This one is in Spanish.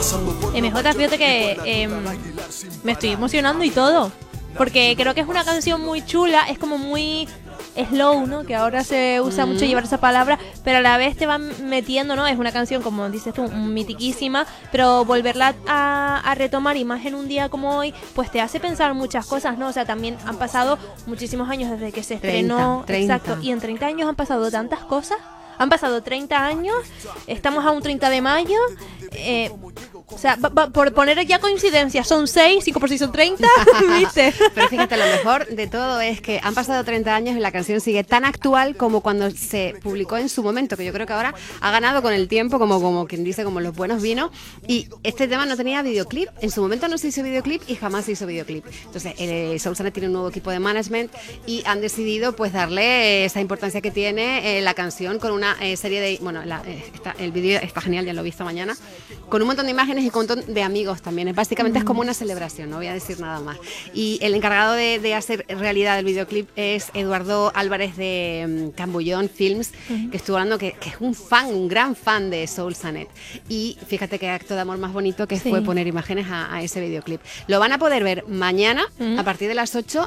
MJ, fíjate que me estoy emocionando y todo, porque creo que es una canción muy chula, es como muy slow, ¿no? Que ahora se usa mucho llevar esa palabra, pero a la vez te van metiendo, ¿no? Es una canción, como dices tú, mitiquísima, pero volverla a retomar y más en un día como hoy, pues te hace pensar muchas cosas, ¿no? O sea, también han pasado muchísimos años desde que se estrenó. 30. Exacto, y en 30 años han pasado tantas cosas. Han pasado 30 años, estamos a un 30 de mayo. O sea, por poner ya coincidencias, son 6, 5 por 6 son 30, ¿viste? Pero fíjate, lo mejor de todo es que han pasado 30 años y la canción sigue tan actual como cuando se publicó en su momento, que yo creo que ahora ha ganado con el tiempo, como quien dice, como los buenos vinos. Y este tema no tenía videoclip, en su momento no se hizo videoclip y jamás se hizo videoclip. Entonces, Soulsane tiene un nuevo equipo de management y han decidido pues darle esa importancia que tiene la canción con una serie de... Bueno, el vídeo está genial, ya lo he visto mañana, con un montón de imágenes y con un montón de amigos también. Básicamente es como una celebración, no voy a decir nada más. Y el encargado de hacer realidad el videoclip es Eduardo Álvarez de Cambullón Films, que estuvo hablando que es un gran fan de Soulsane. Y fíjate qué acto de amor más bonito que fue poner imágenes a ese videoclip. Lo van a poder ver mañana a partir de las 8